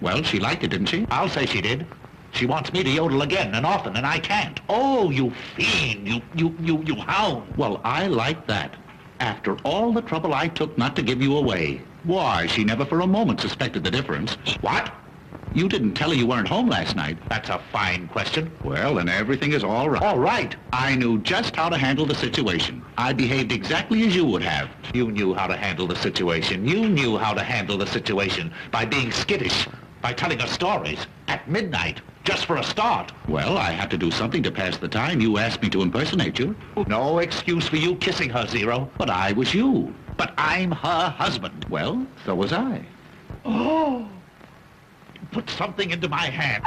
Well, she liked it, didn't she? I'll say she did. She wants me to yodel again and often, and I can't. Oh, you fiend, you hound. Well, I like that. After all the trouble I took not to give you away. Why, she never for a moment suspected the difference. What? You didn't tell her you weren't home last night. That's a fine question. Well, then everything is all right. All right. I knew just how to handle the situation. I behaved exactly as you would have. You knew how to handle the situation. You knew how to handle the situation by being skittish, by telling her stories at midnight, just for a start. Well, I had to do something to pass the time. You asked me to impersonate you. No excuse for you kissing her, Zero. But I was you. But I'm her husband. Well, so was I. Oh! Put something into my hand.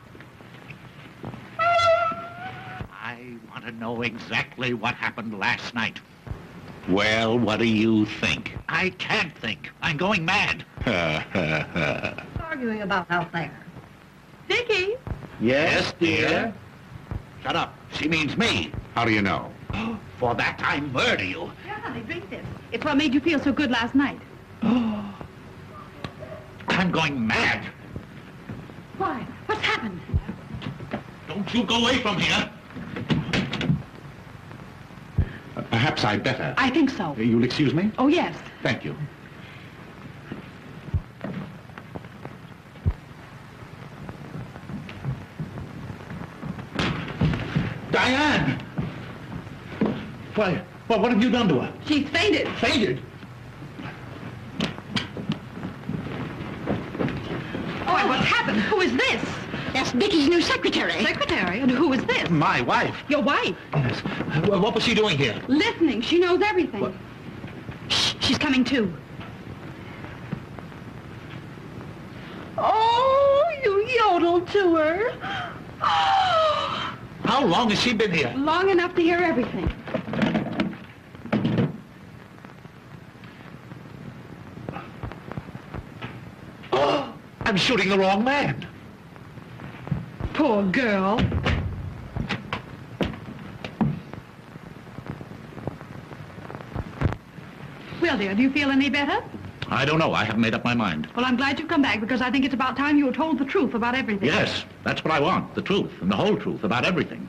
I want to know exactly what happened last night. Well, what do you think? I can't think. I'm going mad. Arguing about out there. Dickie! Yes, dear? Shut up. She means me. How do you know? For that I murder you. Yeah, honey, drink this. It's what made you feel so good last night. I'm going mad. Why? What's happened? Don't you go away from here. Perhaps I'd better. I think so. You'll excuse me? Oh, yes. Thank you. Diane! Why, well, what have you done to her? She's fainted. Fainted? Why, what's happened? Who is this? That's Dickie's new secretary. Secretary? And who is this? My wife. Your wife. Yes. Well, what was she doing here? Listening. She knows everything. What? Shh, she's coming too. Oh, you yodeled to her. Oh! How long has she been here? Long enough to hear everything. Oh, I'm shooting the wrong man. Poor girl. Well, dear, do you feel any better? I don't know. I haven't made up my mind. Well, I'm glad you've come back because I think it's about time you were told the truth about everything. Yes, that's what I want. The truth, and the whole truth about everything.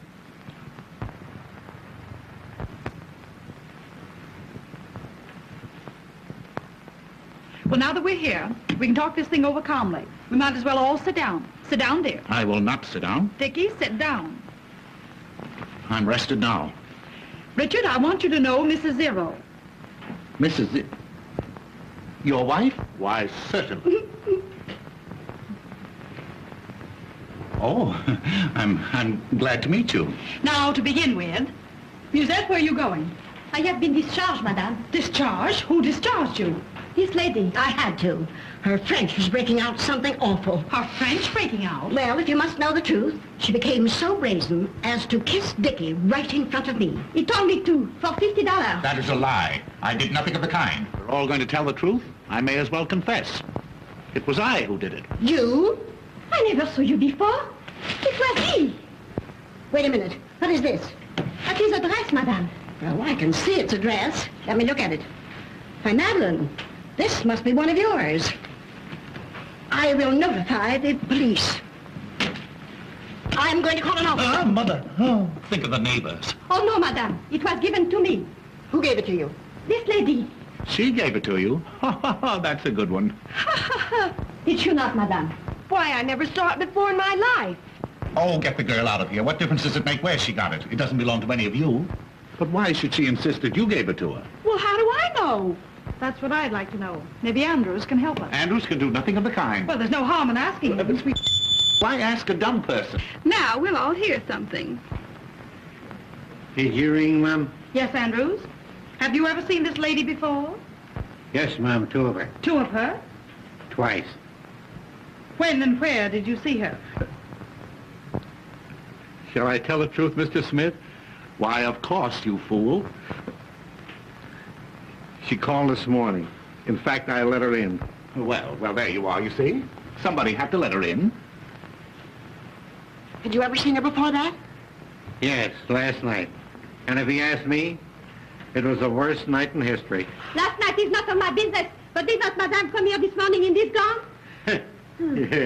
Well, now that we're here, we can talk this thing over calmly. We might as well all sit down. Sit down, dear. I will not sit down. Dickie, sit down. I'm rested now. Richard, I want you to know Mrs. Zero. Mrs. Your wife? Why, certainly. Oh, I'm glad to meet you. Now, to begin with, Musette, where are you going? I have been discharged, madame. Discharged? Who discharged you? This lady, I had to. Her French was breaking out something awful. Her French breaking out? Well, if you must know the truth, she became so brazen as to kiss Dickie right in front of me. He told me to, for $50. That is a lie. I did nothing of the kind. We're all going to tell the truth. I may as well confess. It was I who did it. You? I never saw you before. It was he. Wait a minute. What is this? That is a dress, madame. Well, I can see it's a dress. Let me look at it. Why, Madeline, this must be one of yours. I will notify the police. I'm going to call an officer. Mother. Oh, think of the neighbors. Oh, no, madame. It was given to me. Who gave it to you? This lady. She gave it to you? That's a good one. Did you not, madame? Why, I never saw it before in my life. Oh, get the girl out of here. What difference does it make where she got it? It doesn't belong to any of you. But why should she insist that you gave it to her? Well, how do I know? That's what I'd like to know. Maybe Andrews can help us. Andrews can do nothing of the kind. Well, there's no harm in asking him. Why ask a dumb person? Now, we'll all hear something. A hearing, ma'am? Yes, Andrews? Have you ever seen this lady before? Yes, ma'am, two of her. Two of her? Twice. When and where did you see her? Shall I tell the truth, Mr. Smith? Why, of course, you fool. She called this morning. In fact, I let her in. Well, there you are, you see. Somebody had to let her in. Had you ever seen her before that? Yes, last night. And if he asked me, it was the worst night in history. Last night is not of my business, but did not madame come here this morning in this gown?